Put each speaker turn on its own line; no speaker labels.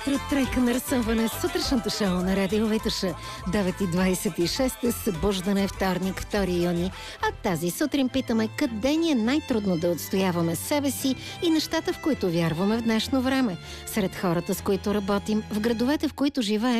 утро, тройка на разсъмване, сутрешното шоу на Радио Витоша. 9:26 е събуждане, вторник, 2 юни. А тази сутрин питаме къде ни е най-трудно да отстояваме себе си и нещата, в които вярваме в днешно време. Сред хората, с които работим, в градовете, в които живеем,